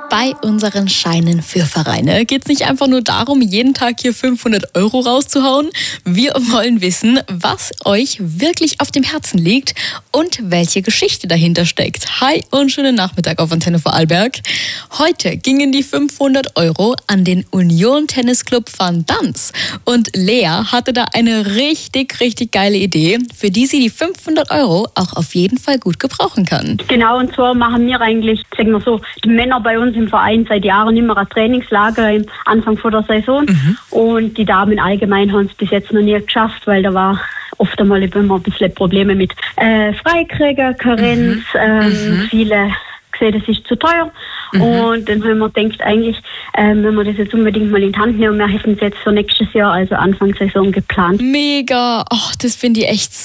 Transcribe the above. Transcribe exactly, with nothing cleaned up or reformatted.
Bei unseren Scheinen für Vereine geht es nicht einfach nur darum, jeden Tag hier fünfhundert Euro rauszuhauen. Wir wollen wissen, was euch wirklich auf dem Herzen liegt und welche Geschichte dahinter steckt. Hi und schönen Nachmittag auf Antenne Vorarlberg. Heute gingen die fünfhundert Euro an den Union Tennisclub Van Dans. Und Lea hatte da eine richtig, richtig geile Idee, für die sie die fünfhundert Euro auch auf jeden Fall gut gebrauchen kann. Genau, und zwar machen wir eigentlich, sagen wir so, die Männer bei uns im Verein seit Jahren immer ein Trainingslager am Anfang vor der Saison. Mhm. Und die Damen allgemein haben es bis jetzt noch nie geschafft, weil da war oft einmal immer ein bisschen Probleme mit äh, Freikriegen, Karenz, mhm. ähm, mhm. viele gesehen, das ist zu teuer. Mhm. Und dann haben wir gedacht, eigentlich, ähm, wenn wir das jetzt unbedingt mal in die Hand nehmen, wir hätten es jetzt für nächstes Jahr, also Anfang Saison, geplant. Mega! Oh, das finde ich echt